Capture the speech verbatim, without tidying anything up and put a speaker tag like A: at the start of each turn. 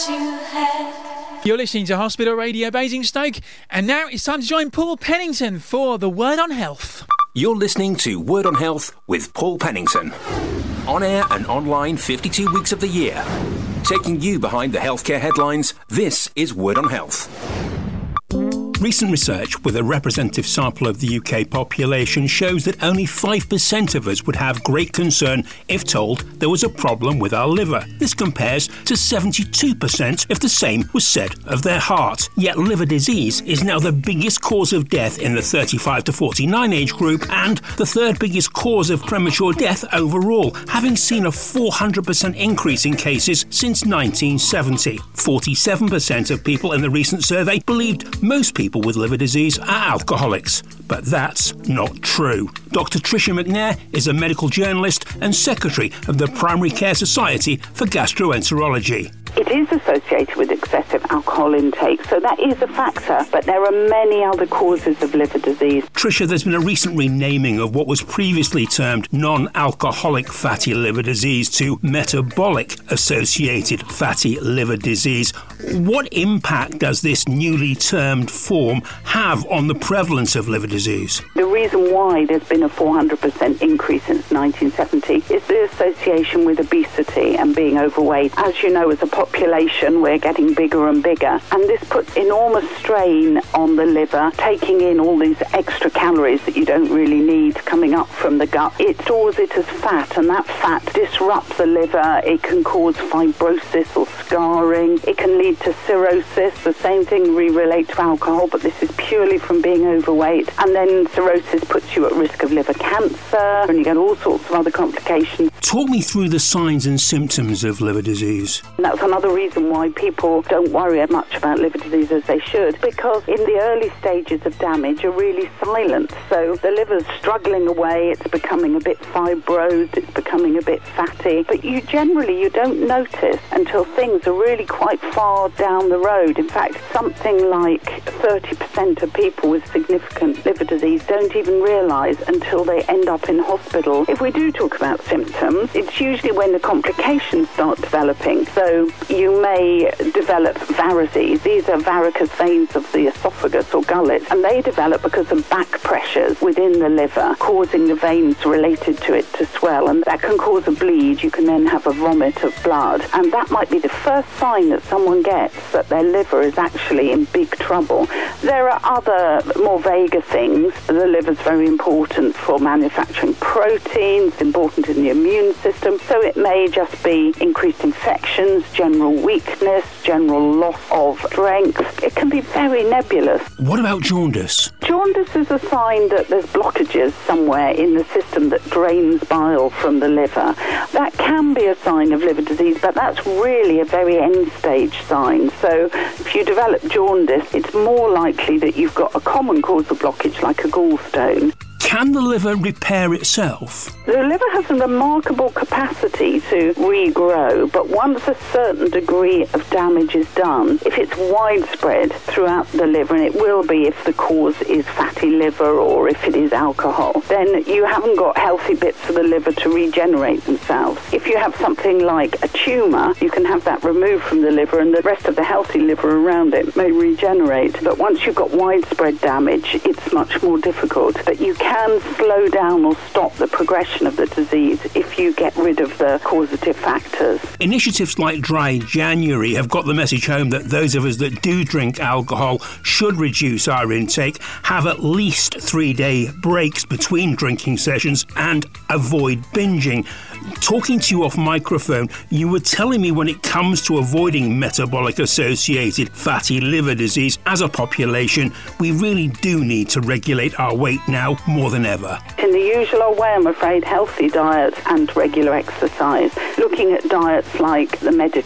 A: you had.
B: You're listening to Hospital Radio Basingstoke, and now it's time to join Paul Pennington for the Word on Health.
C: You're listening to Word on Health with Paul Pennington. On air and online fifty-two weeks of the year. Taking you behind the healthcare headlines, this is Word on Health. Recent research with a representative sample of the U K population shows that only five percent of us would have great concern if told there was a problem with our liver. This compares to seventy-two percent if the same was said of their heart. Yet liver disease is now the biggest cause of death in the thirty-five to forty-nine age group and the third biggest cause of premature death overall, having seen a four hundred percent increase in cases since nineteen seventy. forty-seven percent of people in the recent survey believed most people People with liver disease are alcoholics, but that's not true. Doctor Tricia McNair is a medical journalist and secretary of the Primary Care Society for Gastroenterology.
D: It is associated with excessive alcohol intake, so that is a factor, but there are many other causes of liver disease.
C: Tricia, there's been a recent renaming of what was previously termed non-alcoholic fatty liver disease to metabolic-associated fatty liver disease. What impact does this newly termed form have on the prevalence of liver disease?
D: The reason why there's been a four hundred percent increase since nineteen seventy is the association with obesity and being overweight. As you know, as a population, we're getting bigger and bigger, and this puts enormous strain on the liver, taking in all these extra calories that you don't really need coming up from the gut. It stores it as fat, and that fat disrupts the liver. It can cause fibrosis or scarring. It can lead to cirrhosis. The same thing we relate to alcohol, but this is purely from being overweight. And then cirrhosis puts you at risk of liver cancer, and you get all sorts of other complications.
C: Talk me through the signs and symptoms of liver disease.
D: And that's another reason why people don't worry as much about liver disease as they should, because in the early stages of damage are really silent. So the liver's struggling away, it's becoming a bit fibrosed, it's becoming a bit fatty, but you generally you don't notice until things are really quite far down the road. In fact, something like thirty percent of people with significant liver disease don't even realise until they end up in hospital. If we do talk about symptoms, it's usually when the complications start developing. So you may develop varices. These are varicose veins of the esophagus or gullet, and they develop because of back pressures within the liver, causing the veins related to it to swell, and that can cause a bleed. You can then have a vomit of blood, and that might be the first sign that someone gets that their liver is actually in big trouble. There are other more vaguer things. The liver's very important for manufacturing proteins, important in the immune system, so it may just be increased infections, general weakness, general loss of strength. It can be very nebulous.
C: What about jaundice?
D: Jaundice is a sign that there's blockages somewhere in the system that drains bile from the liver. That can be a sign of liver disease, but that's really a very end-stage sign. So if you develop jaundice, it's more likely that you've got a common causal blockage like a gallstone.
C: Can the liver repair itself?
D: The liver has a remarkable capacity to regrow, but once a certain degree of damage is done, if it's widespread throughout the liver, and it will be if the cause is fatty liver or if it is alcohol, then you haven't got healthy bits of the liver to regenerate themselves. If you have something like a tumour, you can have that removed from the liver and the rest of the healthy liver around it may regenerate. But once you've got widespread damage, it's much more difficult. But you can can slow down or stop the progression of the disease if you get rid of the causative factors.
C: Initiatives like Dry January have got the message home that those of us that do drink alcohol should reduce our intake, have at least three-day breaks between drinking sessions and avoid binging. Talking to you off microphone, you were telling me when it comes to avoiding metabolic-associated fatty liver disease as a population, we really do need to regulate our weight now more than ever.
D: In the usual way, I'm afraid, healthy diet and regular exercise. Looking at diets like the Mediterranean